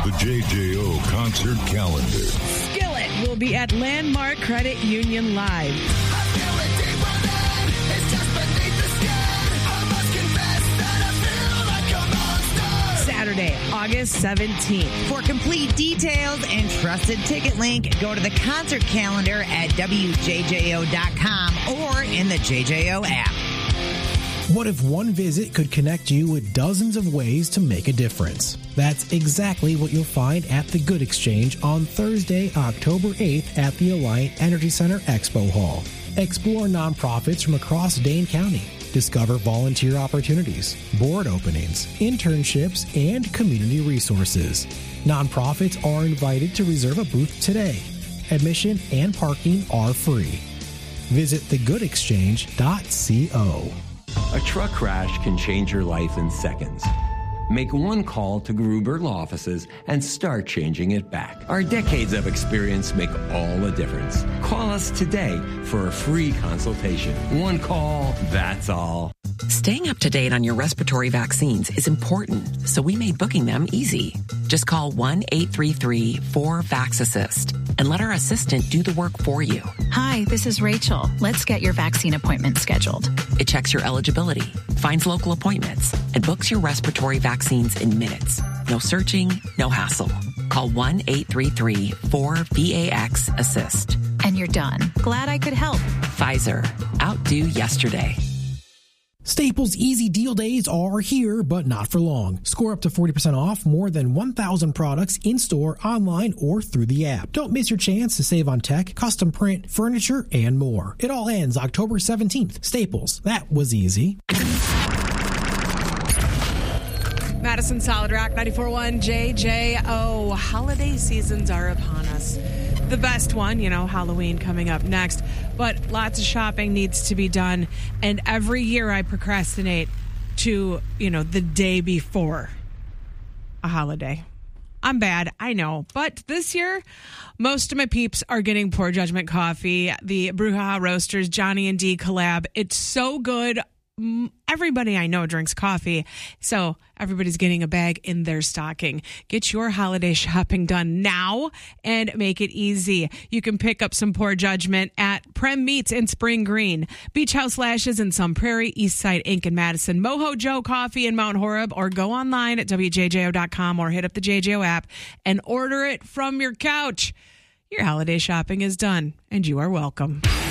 The JJO concert calendar. Skillet will be at Landmark Credit Union Live. Saturday, August 17th. For complete details and trusted ticket link, go to the concert calendar at WJJO.com or in the JJO app. What if one visit could connect you with dozens of ways to make a difference? That's exactly what you'll find at the Good Exchange on Thursday, October 8th at the Alliant Energy Center Expo Hall. Explore nonprofits from across Dane County. Discover volunteer opportunities, board openings, internships, and community resources. Nonprofits are invited to reserve a booth today. Admission and parking are free. Visit thegoodexchange.co. A truck crash can change your life in seconds. Make one call to Gruber Law Offices and start changing it back. Our decades of experience make all the difference. Call us today for a free consultation. One call, that's all. Staying up to date on your respiratory vaccines is important, so we made booking them easy. Just call 1-833-4VAX-ASSIST and let our assistant do the work for you. Hi, this is Rachel. Let's get your vaccine appointment scheduled. It checks your eligibility, finds local appointments, and books your respiratory vaccines in minutes. No searching, no hassle. Call 1-833-4VAX-ASSIST. And you're done. Glad I could help. Pfizer. Outdo yesterday. Staples Easy Deal Days are here, but not for long. Score up to 40% off more than 1,000 products in-store, online, or through the app. Don't miss your chance to save on tech, custom print, furniture, and more. It all ends October 17th. Staples. That was easy. Madison Solid Rock 94.1 JJO. Holiday seasons are upon us. The best one, Halloween coming up next. But lots of shopping needs to be done. And every year I procrastinate to, the day before a holiday. I'm bad, I know. But this year, most of my peeps are getting Poor Judgment coffee. The Brouhaha Roasters Johnny and D collab. It's so good. Everybody I know drinks coffee, so everybody's getting a bag in their stocking. Get your holiday shopping done now and make it easy. You can pick up some Poor Judgment at Prem Meats in Spring Green, Beach House Lashes in Sun Prairie, Eastside Inc. in Madison, Mojo Joe Coffee in Mount Horeb, or go online at WJJO.com or hit up the JJO app and order it from your couch. Your holiday shopping is done, and you are welcome.